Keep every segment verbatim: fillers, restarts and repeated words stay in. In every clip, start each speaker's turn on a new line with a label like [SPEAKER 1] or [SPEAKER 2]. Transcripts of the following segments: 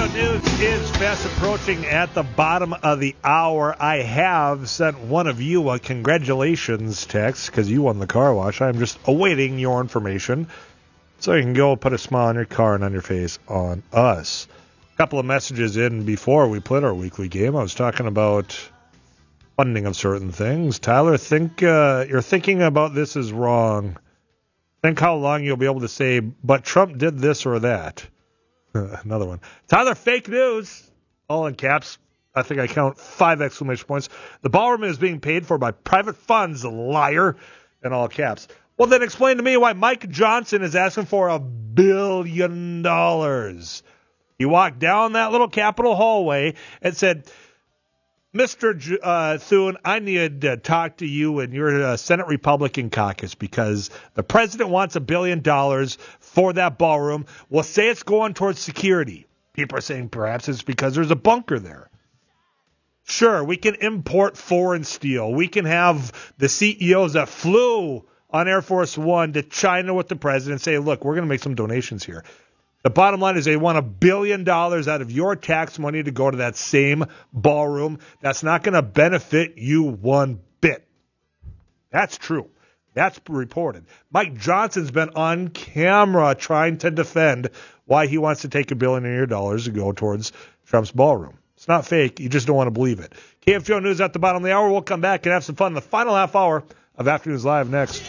[SPEAKER 1] News is fast approaching at the bottom of the hour. I have sent one of you a congratulations text because you won the car wash. I'm just awaiting your information so you can go put a smile on your car and on your face on us. A couple of messages in before we played our weekly game. I was talking about funding of certain things. Tyler, think uh, you're thinking about this is wrong. Think how long you'll be able to say, but Trump did this or that. Another one. Tyler, fake news. All in caps. I think I count five exclamation points. The ballroom is being paid for by private funds, liar, in all caps. Well, then explain to me why Mike Johnson is asking for a billion dollars. He walked down that little Capitol hallway and said, Mister J- uh, Thune, I need to talk to you and your uh, Senate Republican caucus because the president wants a billion dollars for that ballroom. We'll say it's going towards security. People are saying perhaps it's because there's a bunker there. Sure, we can import foreign steel. We can have the C E Os that flew on Air Force One to China with the president and say, look, we're going to make some donations here. The bottom line is they want a billion dollars out of your tax money to go to that same ballroom. That's not going to benefit you one bit. That's true. That's reported. Mike Johnson's been on camera trying to defend why he wants to take a billion dollars to go towards Trump's ballroom. It's not fake. You just don't want to believe it. K F G O News at the bottom of the hour. We'll come back and have some fun in the final half hour of Afternoons Live next.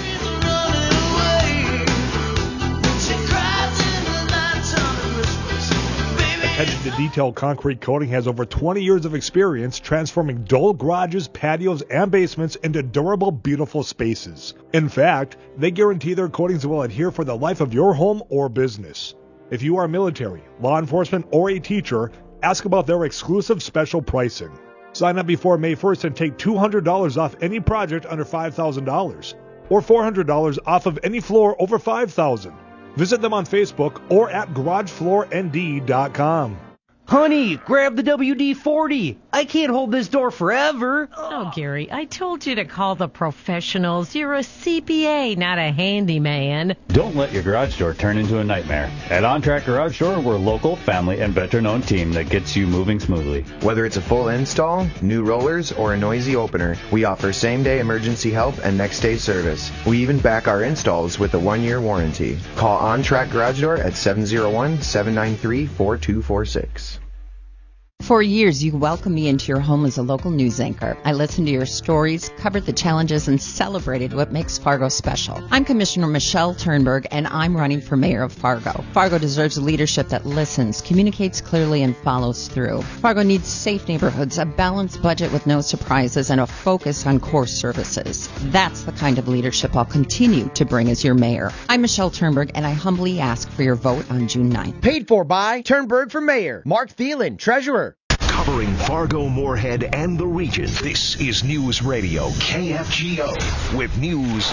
[SPEAKER 1] Attention to Detail Concrete Coating has over twenty years of experience transforming dull garages, patios, and basements into durable, beautiful spaces. In fact, they guarantee their coatings will adhere for the life of your home or business. If you are military, law enforcement, or a teacher, ask about their exclusive special pricing. Sign up before May first and take two hundred dollars off any project under five thousand dollars or four hundred dollars off of any floor over five thousand dollars. Visit them on Facebook or at garage floor n d dot com.
[SPEAKER 2] Honey, grab the W D forty. I can't hold this door forever.
[SPEAKER 3] Oh, Gary, I told you to call the professionals. You're a C P A, not a handyman.
[SPEAKER 4] Don't let your garage door turn into a nightmare. At OnTrack Garage Door, we're a local, family, and veteran-owned team that gets you moving smoothly.
[SPEAKER 5] Whether it's a full install, new rollers, or a noisy opener, we offer same-day emergency help and next-day service. We even back our installs with a one-year warranty. Call OnTrack Garage Door at seven oh one, seven nine three, four two four six.
[SPEAKER 6] For years, you welcomed me into your home as a local news anchor. I listened to your stories, covered the challenges, and celebrated what makes Fargo special. I'm Commissioner Michelle Turnberg, and I'm running for mayor of Fargo. Fargo deserves leadership that listens, communicates clearly, and follows through. Fargo needs safe neighborhoods, a balanced budget with no surprises, and a focus on core services. That's the kind of leadership I'll continue to bring as your mayor. I'm Michelle Turnberg, and I humbly ask for your vote on June ninth.
[SPEAKER 2] Paid for by Turnberg for mayor. Mark Thielen, treasurer.
[SPEAKER 7] Covering Fargo, Moorhead, and the region, this is News Radio K F G O with News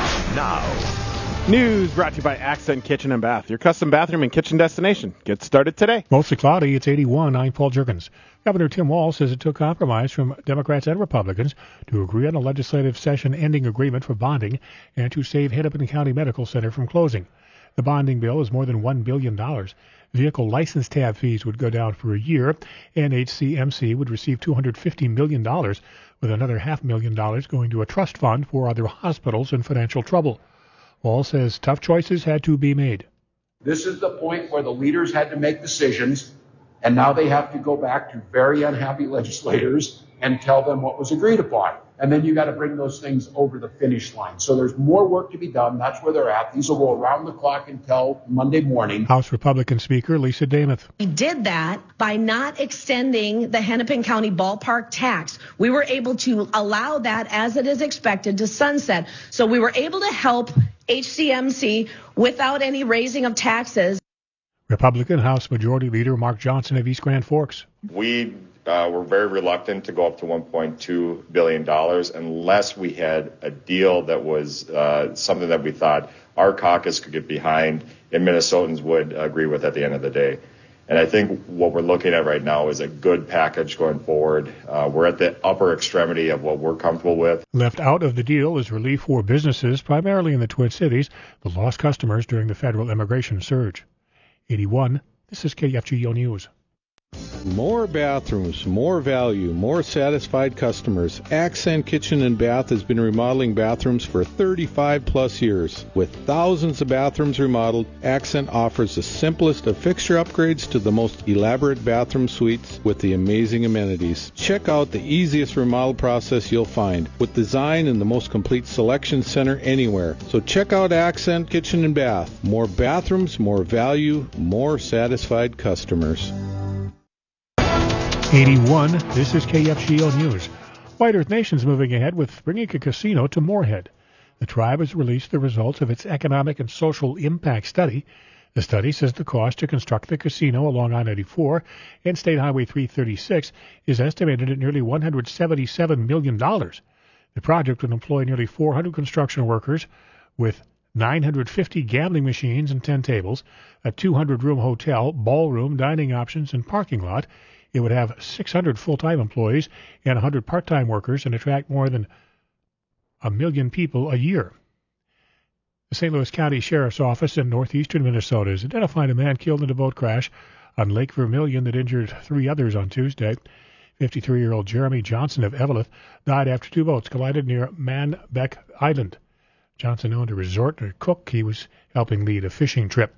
[SPEAKER 7] Now.
[SPEAKER 8] News brought to you by Accent Kitchen and Bath, your custom bathroom and kitchen destination. Get started today.
[SPEAKER 9] Mostly cloudy, it's eighty-one. I'm Paul Jerkins. Governor Tim Walz says it took compromise from Democrats and Republicans to agree on a legislative session-ending agreement for bonding and to save Hennepin County Medical Center from closing. The bonding bill is more than one billion dollars. Vehicle license tab fees would go down for a year, and H C M C would receive two hundred fifty million dollars, with another half million dollars going to a trust fund for other hospitals in financial trouble. Wall says tough choices had to be made.
[SPEAKER 10] This is the point where the leaders had to make decisions, and now they have to go back to very unhappy legislators and tell them what was agreed upon. And then you got to bring those things over the finish line. So there's more work to be done. That's where they're at. These will go around the clock until Monday morning.
[SPEAKER 9] House Republican Speaker Lisa Damuth.
[SPEAKER 11] We did that by not extending the Hennepin County ballpark tax. We were able to allow that, as it is expected, to sunset. So we were able to help H C M C without any raising of taxes.
[SPEAKER 9] Republican House Majority Leader Mark Johnson of East Grand Forks.
[SPEAKER 12] We uh, were very reluctant to go up to one point two billion dollars unless we had a deal that was uh, something that we thought our caucus could get behind and Minnesotans would agree with at the end of the day. And I think what we're looking at right now is a good package going forward. Uh, we're at the upper extremity of what we're comfortable with.
[SPEAKER 9] Left out of the deal is relief for businesses, primarily in the Twin Cities, that lost customers during the federal immigration surge. eighty-one, this is K F G O News.
[SPEAKER 13] More bathrooms, more value, more satisfied customers. Accent Kitchen and Bath has been remodeling bathrooms for thirty-five plus years. With thousands of bathrooms remodeled, Accent offers the simplest of fixture upgrades to the most elaborate bathroom suites with the amazing amenities. Check out the easiest remodel process you'll find, with design and the most complete selection center anywhere. So check out Accent Kitchen and Bath. More bathrooms, more value, more satisfied customers.
[SPEAKER 9] eighty-one, this is K F G O News. White Earth Nation's moving ahead with bringing a casino to Moorhead. The tribe has released the results of its economic and social impact study. The study says the cost to construct the casino along I ninety-four and State Highway three thirty-six is estimated at nearly one hundred seventy-seven million dollars. The project would employ nearly four hundred construction workers with nine hundred fifty gambling machines and ten tables, a two hundred room hotel, ballroom, dining options, and parking lot. It would have six hundred full-time employees and one hundred part-time workers and attract more than a million people a year. The Saint Louis County Sheriff's Office in northeastern Minnesota has identified a man killed in a boat crash on Lake Vermilion that injured three others on Tuesday. fifty-three-year-old Jeremy Johnson of Eveleth died after two boats collided near Manbeck Island. Johnson owned a resort and a cook. He was helping lead a fishing trip.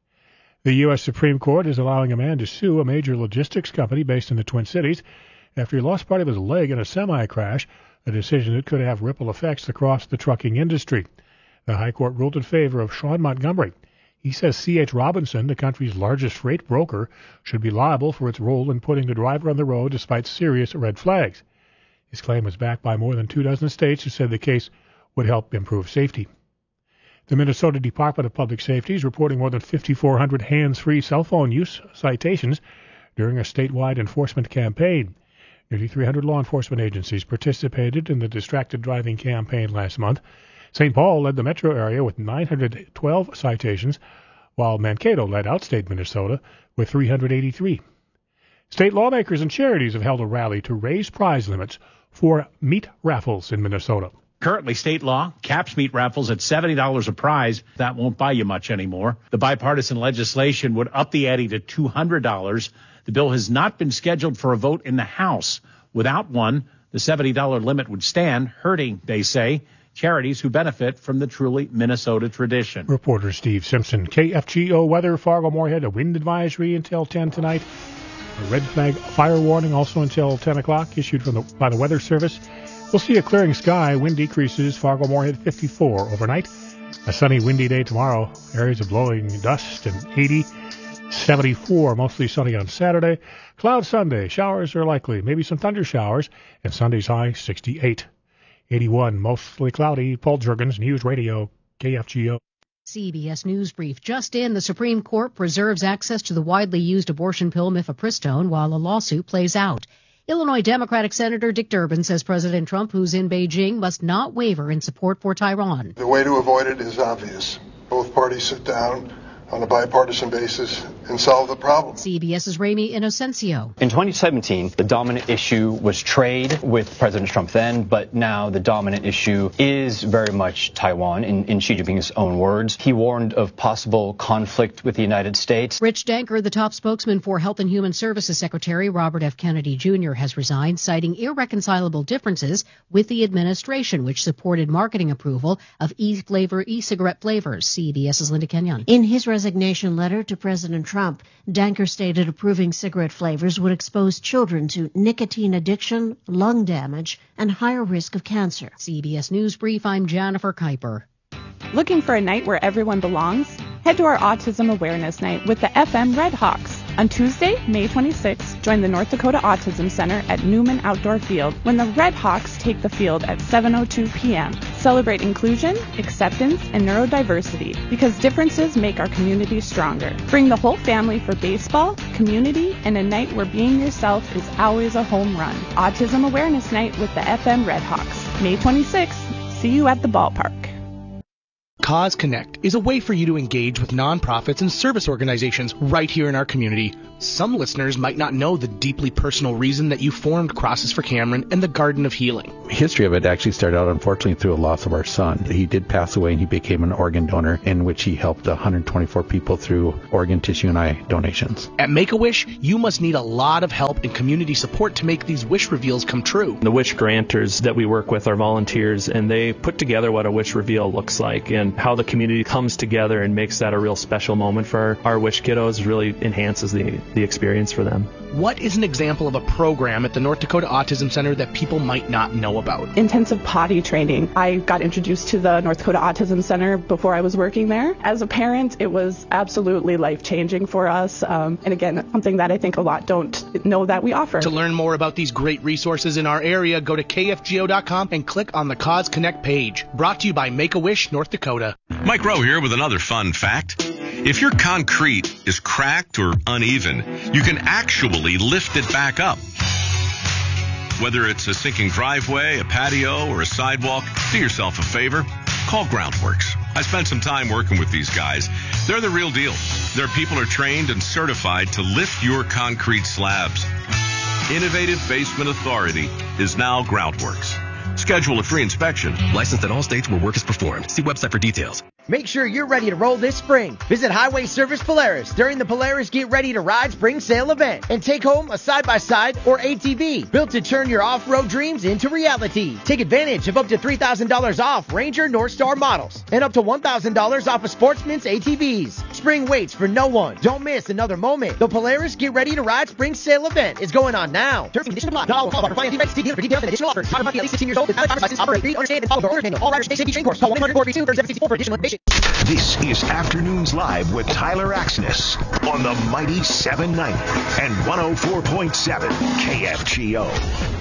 [SPEAKER 9] The U S Supreme Court is allowing a man to sue a major logistics company based in the Twin Cities after he lost part of his leg in a semi-crash, a decision that could have ripple effects across the trucking industry. The High Court ruled in favor of Sean Montgomery. He says C H. Robinson, the country's largest freight broker, should be liable for its role in putting the driver on the road despite serious red flags. His claim was backed by more than two dozen states who said the case would help improve safety. The Minnesota Department of Public Safety is reporting more than fifty-four hundred hands-free cell phone use citations during a statewide enforcement campaign. Nearly three hundred law enforcement agencies participated in the distracted driving campaign last month. Saint Paul led the metro area with nine hundred twelve citations, while Mankato led outstate Minnesota with three hundred eighty-three. State lawmakers and charities have held a rally to raise prize limits for meat raffles in Minnesota.
[SPEAKER 14] Currently, state law caps meat raffles at seventy dollars a prize. That won't buy you much anymore. The bipartisan legislation would up the ante to two hundred dollars. The bill has not been scheduled for a vote in the House. Without one, the seventy dollars limit would stand, hurting, they say, charities who benefit from the truly Minnesota tradition.
[SPEAKER 9] Reporter Steve Simpson. K F G O weather, Fargo-Moorhead, a wind advisory until ten tonight. A red flag fire warning also until ten o'clock issued from the, by the Weather Service. We'll see a clearing sky. Wind decreases. Fargo-Moorhead fifty-four overnight. A sunny, windy day tomorrow. Areas of blowing dust and eighty. seventy-four, mostly sunny on Saturday. Cloud Sunday. Showers are likely. Maybe some thunder showers. And Sunday's high, sixty-eight. eighty-one, mostly cloudy. Paul Juergens, News Radio, K F G O.
[SPEAKER 15] C B S News Brief. Just in, the Supreme Court preserves access to the widely used abortion pill mifepristone while a lawsuit plays out. Illinois Democratic Senator Dick Durbin says President Trump, who's in Beijing, must not waver in support for Tehran.
[SPEAKER 16] The way to avoid it is obvious. Both parties sit down on a bipartisan basis and solve the problem.
[SPEAKER 15] CBS's Ramy Inocencio.
[SPEAKER 17] In twenty seventeen, the dominant issue was trade with President Trump then, but now the dominant issue is very much Taiwan, in, in Xi Jinping's own words. He warned of possible conflict with the United States.
[SPEAKER 15] Rich Danker, the top spokesman for Health and Human Services Secretary Robert F. Kennedy Junior, has resigned, citing irreconcilable differences with the administration, which supported marketing approval of e-flavor, e-cigarette flavors. CBS's Linda Kenyon.
[SPEAKER 18] In his resignation letter to President Trump, Danker stated approving cigarette flavors would expose children to nicotine addiction, lung damage, and higher risk of cancer.
[SPEAKER 15] C B S News Brief, I'm Jennifer Kuiper.
[SPEAKER 19] Looking for a night where everyone belongs? Head to our Autism Awareness Night with the F M Red Hawks. On Tuesday, May twenty-sixth, join the North Dakota Autism Center at Newman Outdoor Field when the Red Hawks take the field at seven oh two p.m. Celebrate inclusion, acceptance, and neurodiversity because differences make our community stronger. Bring the whole family for baseball, community, and a night where being yourself is always a home run. Autism Awareness Night with the F M Red Hawks. May twenty-sixth. See you at the ballpark.
[SPEAKER 20] Cause Connect is a way for you to engage with nonprofits and service organizations right here in our community. Some listeners might not know the deeply personal reason that you formed Crosses for Cameron and the Garden of Healing.
[SPEAKER 21] The history of it actually started out, unfortunately, through a loss of our son. He did pass away, and he became an organ donor, in which he helped one hundred twenty-four people through organ, tissue, and eye donations.
[SPEAKER 20] At Make-A-Wish, you must need a lot of help and community support to make these wish reveals come true.
[SPEAKER 22] The wish granters that we work with are volunteers, and they put together what a wish reveal looks like, and how the community comes together and makes that a real special moment for our, our wish kiddos really enhances the, the experience for them.
[SPEAKER 20] What is an example of a program at the North Dakota Autism Center that people might not know about?
[SPEAKER 19] Intensive potty training. I got introduced to the North Dakota Autism Center before I was working there. As a parent, it was absolutely life-changing for us. Um, and again, something that I think a lot don't know that we offer.
[SPEAKER 20] To learn more about these great resources in our area, go to K F G O dot com and click on the Cause Connect page. Brought to you by Make-A-Wish North Dakota.
[SPEAKER 23] Mike Rowe here with another fun fact. If your concrete is cracked or uneven, you can actually lift it back up. Whether it's a sinking driveway, a patio, or a sidewalk, do yourself a favor. Call Groundworks. I spent some time working with these guys. They're the real deal. Their people are trained and certified to lift your concrete slabs. Innovative Basement Authority is now Groundworks. Schedule a free inspection.
[SPEAKER 24] Licensed in all states where work is performed. See website for details.
[SPEAKER 2] Make sure you're ready to roll this spring. Visit Highway Service Polaris during the Polaris Get Ready to Ride Spring Sale event and take home a side-by-side or A T V built to turn your off-road dreams into reality. Take advantage of up to three thousand dollars off Ranger Northstar models and up to one thousand dollars off of Sportsman's A T Vs. Spring waits for no one. Don't miss another moment. The Polaris Get Ready to Ride Spring Sale event is going on now. Terms and conditions apply. Call for financing rates. See dealer for details and additional offers. At least sixteen years old with valid driver's license. Operate, read, understand, and follow the order manual. All riders stay safety training course. Call one eight hundred four three two three seven six four for additional information.
[SPEAKER 7] This is Afternoons Live with Tyler Axness on the mighty seven ninety and one oh four point seven K F G O.